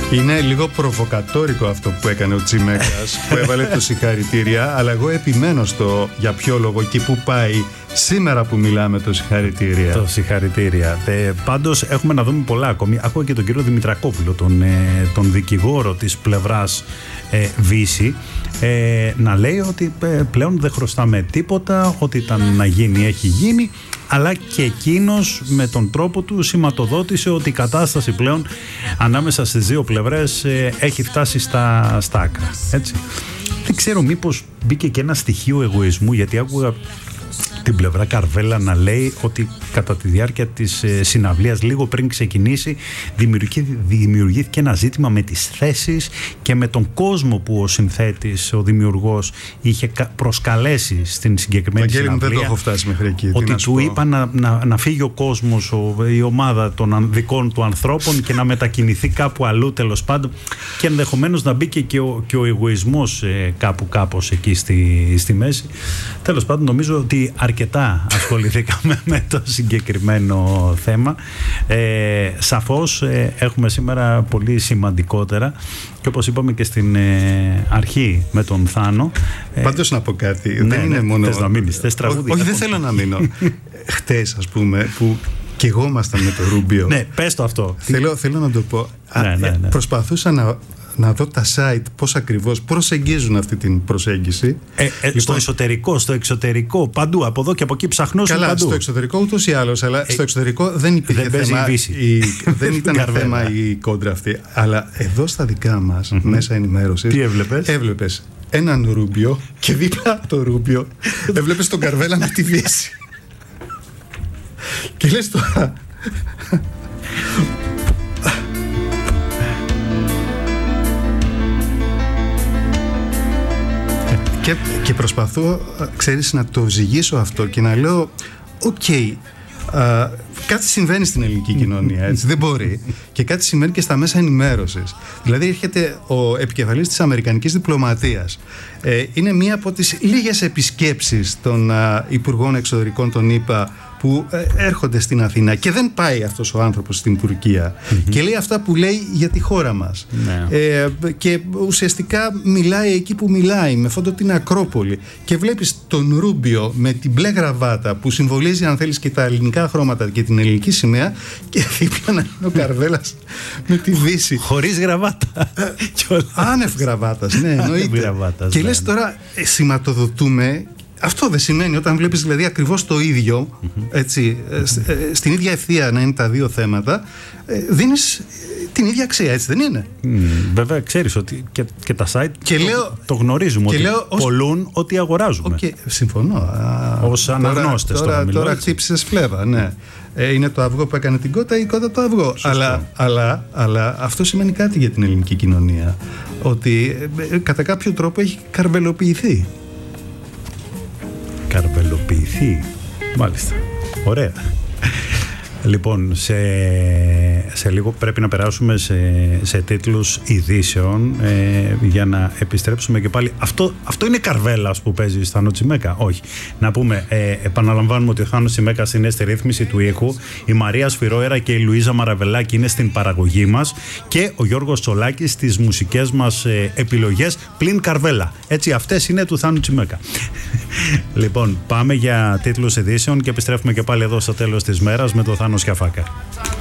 Είναι λίγο προβοκατόρικο αυτό που έκανε ο Τσιμέκας, που έβαλε το συγχαρητήρια, αλλά εγώ επιμένω στο για ποιο λόγο εκεί που πάει σήμερα που μιλάμε το συγχαρητήρια. Το συγχαρητήρια. Πάντως έχουμε να δούμε πολλά ακόμη. Ακούω και τον κύριο Δημητρακόπουλο, τον δικηγόρο της πλευράς Βύση, να λέει ότι πλέον δεν χρωστάμε τίποτα, ό,τι ήταν να γίνει έχει γίνει, αλλά και εκείνος με τον τρόπο του σηματοδότησε ότι η κατάσταση πλέον ανάμεσα στις δύο πλευρές έχει φτάσει στα άκρα. Έτσι. Δεν ξέρω μήπως μπήκε και ένα στοιχείο εγωισμού, γιατί άκουγα την πλευρά Καρβέλα να λέει ότι κατά τη διάρκεια της συναυλίας, λίγο πριν ξεκινήσει, δημιουργήθηκε ένα ζήτημα με τις θέσεις και με τον κόσμο που ο συνθέτης, ο δημιουργός, είχε προσκαλέσει στην συγκεκριμένη συναυλία. Δεν το έχω φτάσει μέχρι εκεί. Ότι του είπα να φύγει ο κόσμος, η ομάδα των δικών του ανθρώπων και να μετακινηθεί κάπου αλλού, τέλος πάντων, και ενδεχομένως να μπήκε και ο εγωισμός κάπως εκεί στη μέση. Τέλος πάντων, νομίζω ότι αρκετά ασχοληθήκαμε με το συγκεκριμένο θέμα. Σαφώς έχουμε σήμερα πολύ σημαντικότερα, και όπως είπαμε και στην αρχή με τον Θάνο. Πάντως να πω κάτι, δεν είναι μόνο... Θες να μείνεις, θες τραγούδι? Όχι, δεν θέλω να μείνω. Χτες, ας πούμε, που και εγώ ήμασταν με το Ρούμπιο. Ναι, πες το αυτό. Θέλω να το πω. Ναι. Προσπαθούσα να δω τα site πώς ακριβώς προσεγγίζουν αυτή την προσέγγιση. Στο εσωτερικό, στο εξωτερικό, παντού, από εδώ και από εκεί ψαχνώσουν παντού. Καλά, στο εξωτερικό ούτως ή άλλως, αλλά στο εξωτερικό δεν υπήρχε θέμα. Δεν ήταν θέμα η κόντρα αυτή. Αλλά εδώ στα δικά μας μέσα ενημέρωσης. Τι έβλεπες? Έβλεπες έναν Ρούμπιο και δίπλα το Ρούμπιο έβλεπες τον Καρβέλα με τη Βύση. Και λες τώρα... Και προσπαθώ, ξέρεις, να το ζυγίσω αυτό και να λέω κάτι συμβαίνει στην ελληνική κοινωνία, έτσι, δεν μπορεί. Και κάτι συμβαίνει και στα μέσα ενημέρωσης. Δηλαδή έρχεται ο επικεφαλής της αμερικανικής διπλωματίας. Είναι μία από τις λίγες επισκέψεις των υπουργών εξωτερικών των ΗΠΑ που έρχονται στην Αθήνα, και δεν πάει αυτός ο άνθρωπος στην Τουρκία και λέει αυτά που λέει για τη χώρα μας. Και ουσιαστικά μιλάει εκεί που μιλάει, με φόντο την Ακρόπολη, και βλέπεις τον Ρούμπιο με την μπλε γραβάτα που συμβολίζει, αν θέλεις, και τα ελληνικά χρώματα και την ελληνική σημαία, και δίπλα να είναι ο Καρβέλας με τη Βύση χωρίς γραβάτα. Άνευ γραβάτας, ναι, εννοείται. Και λες τώρα, σηματοδοτούμε. Αυτό δεν σημαίνει, όταν βλέπεις δηλαδή ακριβώς το ίδιο, έτσι, στην ίδια ευθεία να είναι τα δύο θέματα, δίνεις την ίδια αξία, έτσι δεν είναι? Βέβαια, ξέρεις ότι και τα site το γνωρίζουμε, ότι πολλούν ότι αγοράζουμε. Συμφωνώ. Ως αναγνώστες τώρα χτύπησες φλέβα, ναι. Είναι το αυγό που έκανε την κότα ή η κότα το αυγό. Αλλά αυτό σημαίνει κάτι για την ελληνική κοινωνία, ότι κατά κάποιο τρόπο έχει καρβελοποιηθεί. Καρβελοποιηθεί. Μάλιστα. Ωραία. Λοιπόν, σε λίγο πρέπει να περάσουμε σε τίτλους ειδήσεων, για να επιστρέψουμε και πάλι. Αυτό είναι Καρβέλας που παίζει Θάνο Τσιμέκα? Όχι. Να πούμε, επαναλαμβάνουμε ότι ο Θάνος Τσιμέκας είναι στη ρύθμιση του ήχου, η Μαρία Σφυρόερα και η Λουίζα Μαραβελάκη είναι στην παραγωγή μας, και ο Γιώργος Τσολάκης στις μουσικές μας επιλογές, πλην Καρβέλα. Έτσι, αυτές είναι του Θάνου Τσιμέκα. Λοιπόν, πάμε για τίτλους ειδήσεων και επιστρέφουμε και πάλι εδώ στο τέλος της μέρας με τον Θάνο Σκιαφάκα.